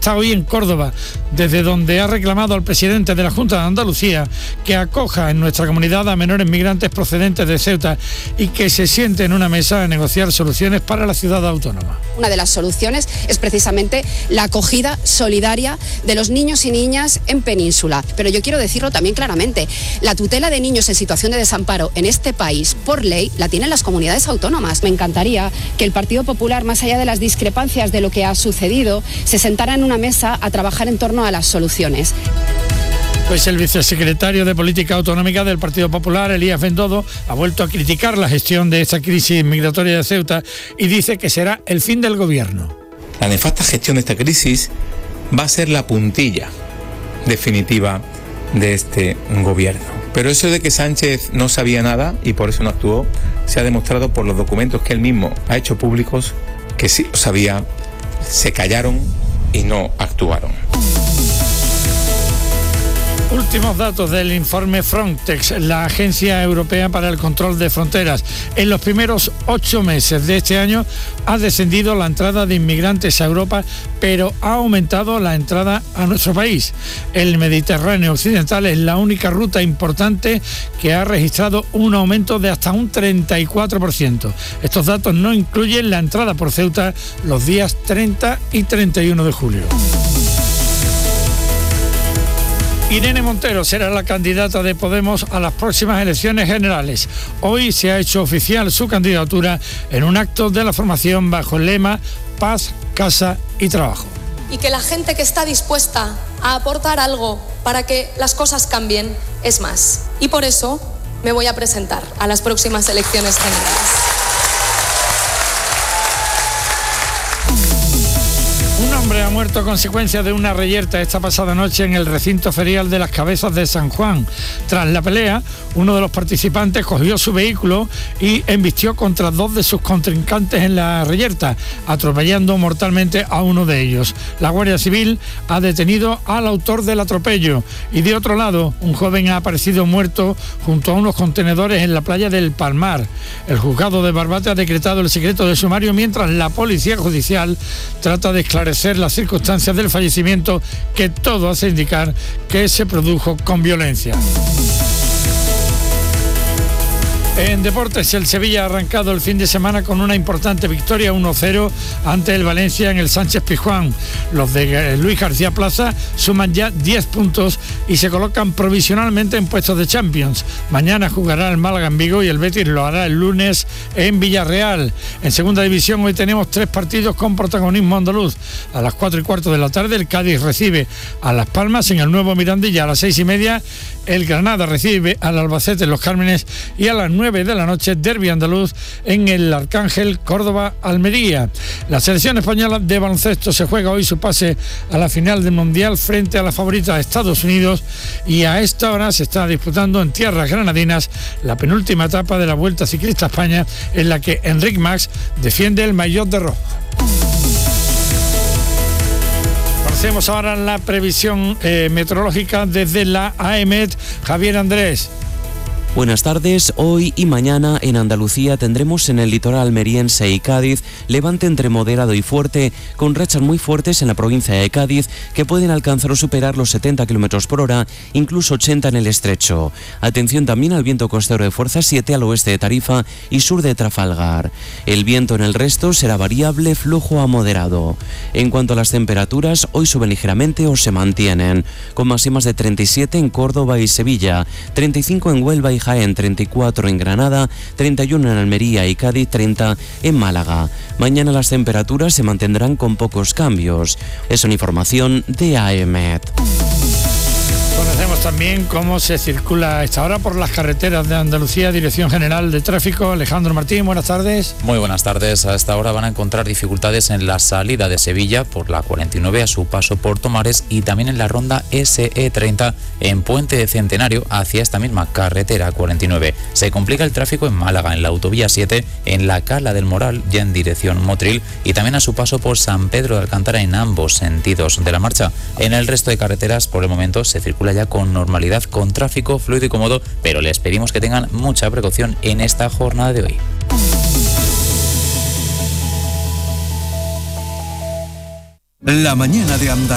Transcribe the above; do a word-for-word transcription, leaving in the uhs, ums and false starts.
está hoy en Córdoba, desde donde ha reclamado al presidente de la Junta de Andalucía que acoja en nuestra comunidad a menores migrantes procedentes de Ceuta y que se siente en una mesa a negociar soluciones para la ciudad autónoma. Una de las soluciones es precisamente la acogida solidaria de los niños y niñas en Península. Pero yo quiero decirlo también claramente, la tutela de niños en situación de desamparo en este país, por ley, la tienen las comunidades autónomas. Me encantaría que el Partido Popular, más allá de las discrepancias de lo que ha sucedido, se sentara en una mesa a trabajar en torno a las soluciones. Pues el vicesecretario de Política Autonómica del Partido Popular, Elías Bendodo, ha vuelto a criticar la gestión de esta crisis migratoria de Ceuta y dice que será el fin del gobierno. La nefasta gestión de esta crisis va a ser la puntilla definitiva de este gobierno. Pero eso de que Sánchez no sabía nada y por eso no actuó, se ha demostrado por los documentos que él mismo ha hecho públicos que sí lo sabía, se callaron y no actuaron. Últimos datos del informe Frontex, la Agencia Europea para el Control de Fronteras. En los primeros ocho meses de este año ha descendido la entrada de inmigrantes a Europa, pero ha aumentado la entrada a nuestro país. El Mediterráneo occidental es la única ruta importante que ha registrado un aumento de hasta un treinta y cuatro por ciento. Estos datos no incluyen la entrada por Ceuta los días treinta y treinta y uno de julio. Irene Montero será la candidata de Podemos a las próximas elecciones generales. Hoy se ha hecho oficial su candidatura en un acto de la formación bajo el lema Paz, Casa y Trabajo. Y que la gente que está dispuesta a aportar algo para que las cosas cambien es más. Y por eso me voy a presentar a las próximas elecciones generales. Un hombre ha muerto a consecuencia de una reyerta esta pasada noche en el recinto ferial de Las Cabezas de San Juan. Tras la pelea, uno de los participantes cogió su vehículo y embistió contra dos de sus contrincantes en la reyerta, atropellando mortalmente a uno de ellos. La Guardia Civil ha detenido al autor del atropello y de otro lado, un joven ha aparecido muerto junto a unos contenedores en la playa del Palmar. El juzgado de Barbate ha decretado el secreto de sumario mientras la Policía Judicial trata de esclarecer las circunstancias del fallecimiento, que todo hace indicar que se produjo con violencia. En deportes, el Sevilla ha arrancado el fin de semana con una importante victoria uno cero ante el Valencia en el Sánchez Pizjuán. Los de Luis García Plaza suman ya diez puntos y se colocan provisionalmente en puestos de Champions. Mañana jugará el Málaga en Vigo y el Betis lo hará el lunes en Villarreal. En segunda división hoy tenemos tres partidos con protagonismo andaluz. A las cuatro y cuarto de la tarde el Cádiz recibe a Las Palmas en el Nuevo Mirandilla. A las seis y media el Granada recibe al Albacete en Los Cármenes y a las nueve de la noche derbi andaluz en el Arcángel Córdoba-Almería. La selección española de baloncesto se juega hoy su pase a la final del Mundial frente a la favorita Estados Unidos y a esta hora se está disputando en tierras granadinas la penúltima etapa de la Vuelta Ciclista a España, en la que Enric Mas defiende el maillot de rojo. Hacemos ahora la previsión eh, meteorológica desde la AEMET. Javier Andrés. Buenas tardes. Hoy y mañana en Andalucía tendremos en el litoral almeriense y Cádiz levante entre moderado y fuerte, con rachas muy fuertes en la provincia de Cádiz que pueden alcanzar o superar los setenta kilómetros por hora, incluso ochenta en el estrecho. Atención también al viento costero de fuerza siete al oeste de Tarifa y sur de Trafalgar. El viento en el resto será variable, flujo a moderado. En cuanto a las temperaturas, hoy suben ligeramente o se mantienen, con máximas de treinta y siete en Córdoba y Sevilla, treinta y cinco en Huelva y Jaén, treinta y cuatro en Granada, treinta y uno en Almería y Cádiz, treinta en Málaga. Mañana las temperaturas se mantendrán con pocos cambios. Es una información de AEMET. Conocemos también cómo se circula a esta hora por las carreteras de Andalucía. Dirección General de Tráfico, Alejandro Martín, buenas tardes. Muy buenas tardes. A esta hora van a encontrar dificultades en la salida de Sevilla por la cuarenta y nueve a su paso por Tomares y también en la ronda ese e treinta en Puente de Centenario hacia esta misma carretera cuarenta y nueve. Se complica el tráfico en Málaga, en la autovía siete, en la Cala del Moral, ya en dirección Motril, y también a su paso por San Pedro de Alcántara en ambos sentidos de la marcha. En el resto de carreteras, por el momento, se circula ya con normalidad, con tráfico fluido y cómodo, pero les pedimos que tengan mucha precaución en esta jornada de hoy. La mañana de Andalucía.